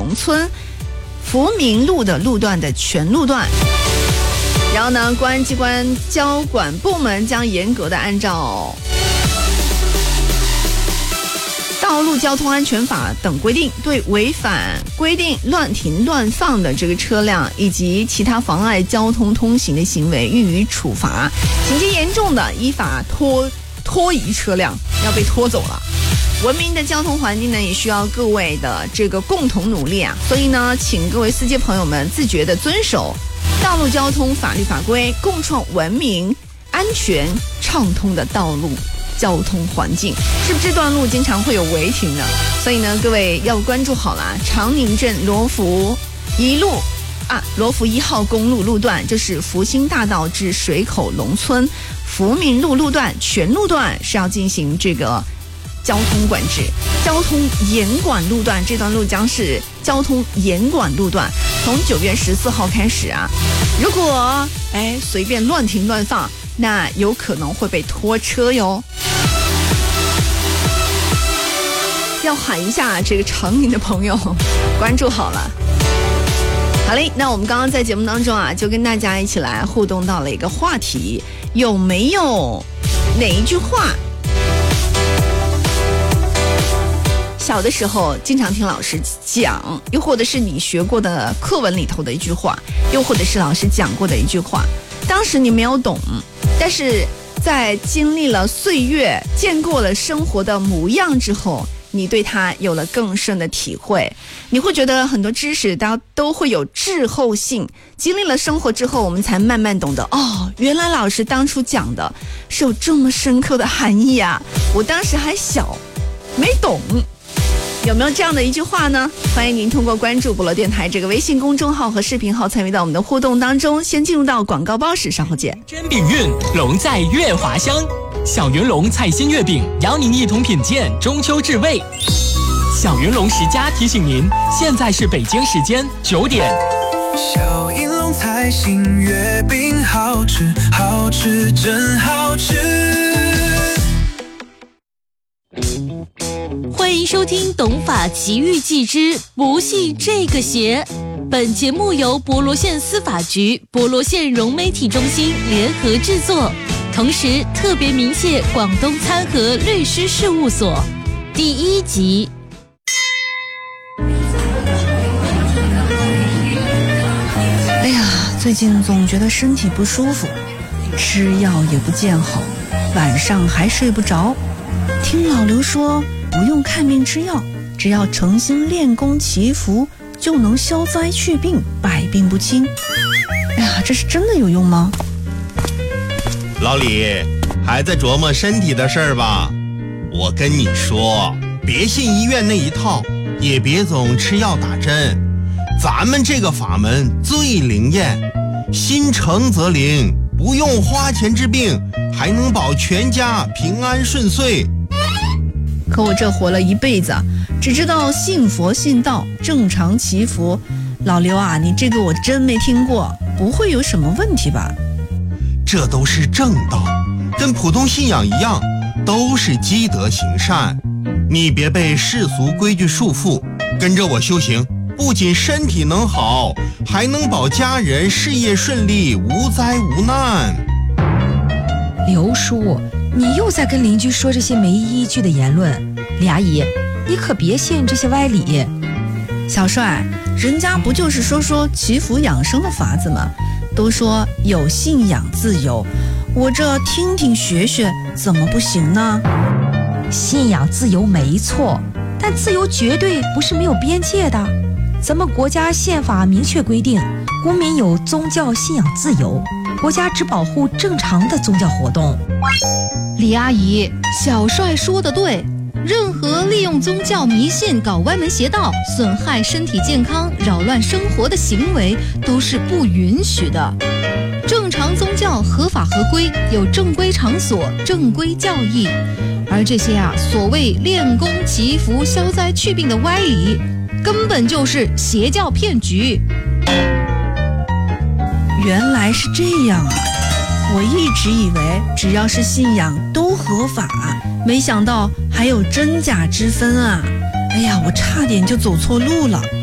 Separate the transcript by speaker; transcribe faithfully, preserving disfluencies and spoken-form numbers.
Speaker 1: 龙村福民路的路段的全路段。然后呢，公安机关交管部门将严格的按照道路交通安全法等规定，对违反规定乱停乱放的这个车辆以及其他妨碍交通通行的行为予以处罚，情节严重的依法拖拖移车辆，要被拖走了。文明的交通环境呢，也需要各位的这个共同努力啊！所以呢，请各位司机朋友们自觉的遵守道路交通法律法规，共创文明、安全、畅通的道路交通环境。是不是这段路经常会有违停呢？所以呢，各位要关注好了，长宁镇罗浮一路啊，罗浮一号公路路段就是福兴大道至水口龙村福民路路段全路段是要进行这个交通管制，交通严管路段，这段路将是交通严管路段，从九月十四号开始啊，如果哎随便乱停乱放，那有可能会被拖车哟。要喊一下这个长宁的朋友，关注好了。好嘞，那我们刚刚在节目当中啊，就跟大家一起来互动到了一个话题，有没有哪一句话？小的时候经常听老师讲，又或者是你学过的课文里头的一句话，又或者是老师讲过的一句话，当时你没有懂，但是在经历了岁月，见过了生活的模样之后，你对它有了更深的体会，你会觉得很多知识它都会有滞后性，经历了生活之后，我们才慢慢懂得，哦，原来老师当初讲的是有这么深刻的含义啊，我当时还小没懂。有没有这样的一句话呢？欢迎您通过关注部落电台这个微信公众号和视频号参与到我们的互动当中。先进入到广告包时，稍后见。
Speaker 2: 真饼运，龙在月华乡，小云龙菜心月饼邀您一同品鉴中秋至味。小云龙十佳提醒您，现在是北京时间九点。
Speaker 3: 小云龙菜心月饼好吃，好吃真好吃。
Speaker 4: 欢迎收听《懂法奇遇记之不系这个邪》，本节目由博罗县司法局、博罗县融媒体中心联合制作，同时特别鸣谢广东参和律师事务所。第一集。
Speaker 1: 哎呀，最近总觉得身体不舒服，吃药也不见好，晚上还睡不着。听老刘说不用看病吃药，只要诚心练功祈福就能消灾去病，百病不侵。哎呀，这是真的有用吗？
Speaker 5: 老李，还在琢磨身体的事儿吧？我跟你说，别信医院那一套，也别总吃药打针，咱们这个法门最灵验，心诚则灵，不用花钱治病，还能保全家平安顺遂。
Speaker 1: 可我这活了一辈子，只知道信佛信道，正常祈福。老刘啊，你这个我真没听过，不会有什么问题吧？
Speaker 5: 这都是正道，跟普通信仰一样，都是积德行善。你别被世俗规矩束缚，跟着我修行，不仅身体能好，还能保家人事业顺利，无灾无难。
Speaker 6: 刘叔，你又在跟邻居说这些没依据的言论，李阿姨，你可别信这些歪理。
Speaker 1: 小帅，人家不就是说说祈福养生的法子吗？都说有信仰自由，我这听听学学怎么不行呢？
Speaker 6: 信仰自由没错，但自由绝对不是没有边界的。咱们国家宪法明确规定，公民有宗教信仰自由，国家只保护正常的宗教活动。
Speaker 7: 李阿姨，小帅说的对，任何利用宗教迷信搞歪门邪道、损害身体健康、扰乱生活的行为都是不允许的。正常宗教合法合规，有正规场所、正规教义，而这些啊所谓练功祈福、消灾去病的歪理，根本就是邪教骗局。
Speaker 1: 原来是这样啊！我一直以为只要是信仰都合法，没想到还有真假之分啊！哎呀，我差点就走错路了。